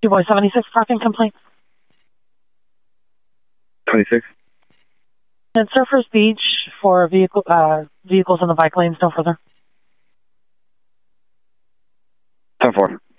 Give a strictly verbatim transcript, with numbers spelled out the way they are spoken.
Two boy seventy-six parking complaint. twenty-six. And Surfers Beach for vehicle uh, vehicles in the bike lanes, no further. ten four.